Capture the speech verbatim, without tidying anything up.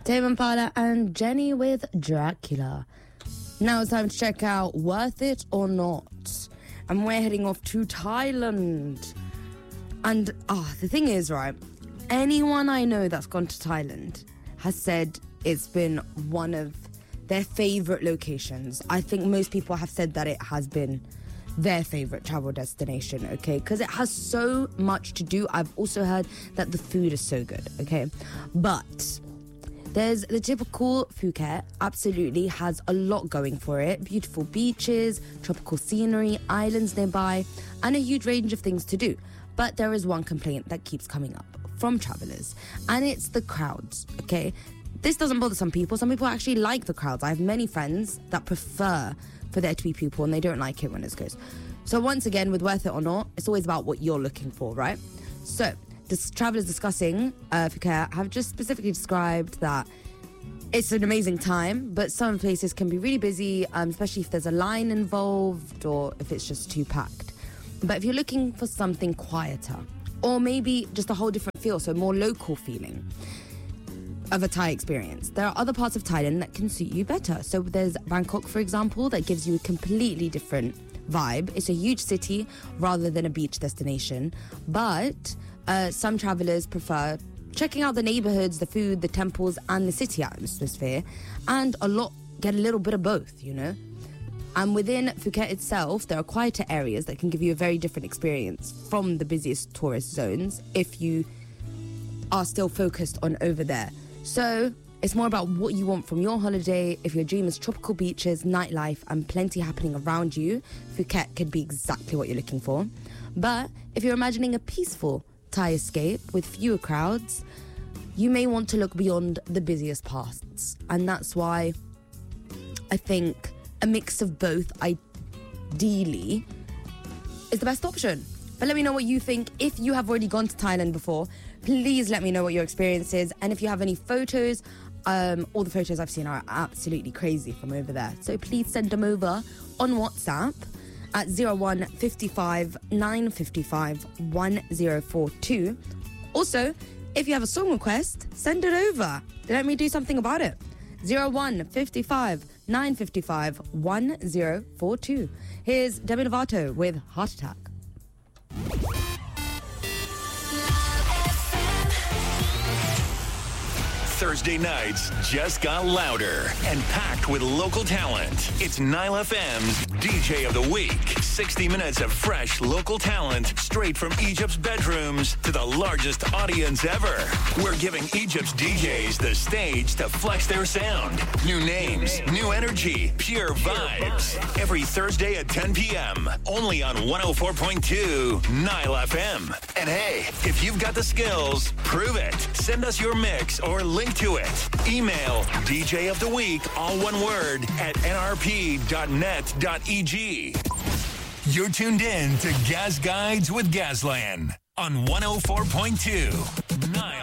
Tame Impala and Jenny with Dracula. Now it's time to check out Worth It or Not. And we're heading off to Thailand. And ah, oh, the thing is, right, anyone I know that's gone to Thailand has said it's been one of their favourite locations. I think most people have said that it has been their favourite travel destination, okay? Because it has so much to do. I've also heard that the food is so good, okay? But there's the typical Phuket, absolutely has a lot going for it. Beautiful beaches, tropical scenery, islands nearby, and a huge range of things to do. But there is one complaint that keeps coming up from travellers, and it's the crowds, okay? This doesn't bother some people. Some people actually like the crowds. I have many friends that prefer for there to be people, and they don't like it when it's close. So once again, with Worth It or Not, it's always about what you're looking for, right? So the travellers discussing uh, Phuket have just specifically described that it's an amazing time, but some places can be really busy, um, especially if there's a line involved or if it's just too packed. But if you're looking for something quieter, or maybe just a whole different feel, so more local feeling of a Thai experience, there are other parts of Thailand that can suit you better. So there's Bangkok, for example, that gives you a completely different vibe. It's a huge city rather than a beach destination. But uh, some travellers prefer checking out the neighbourhoods, the food, the temples, and the city atmosphere. And a lot get a little bit of both, you know? And within Phuket itself, there are quieter areas that can give you a very different experience from the busiest tourist zones if you are still focused on over there. So it's more about what you want from your holiday. If your dream is tropical beaches, nightlife, and plenty happening around you, Phuket could be exactly what you're looking for. But if you're imagining a peaceful Thai escape with fewer crowds, you may want to look beyond the busiest parts. And that's why I think a mix of both, ideally, is the best option. But let me know what you think. If you have already gone to Thailand before, please let me know what your experience is. And if you have any photos, um, all the photos I've seen are absolutely crazy from over there. So please send them over on WhatsApp at zero one five five nine five five one zero four two. Also, if you have a song request, send it over. Let me do something about it. zero one five five nine five five one zero four two. Here's Demi Lovato with Heart Attack. Thursday nights just got louder and packed with local talent. It's Nile F M's D J of the Week. sixty minutes of fresh local talent straight from Egypt's bedrooms to the largest audience ever. We're giving Egypt's D Js the stage to flex their sound. New names, new energy, pure vibes. Every Thursday at ten p.m. Only on one oh four point two Nile F M. And hey, if you've got the skills, prove it. Send us your mix or link to it. Email D J of the Week, all one word, at n r p dot net dot e g. You're tuned in to Gas Guides with Gasland on one oh four point two Nile.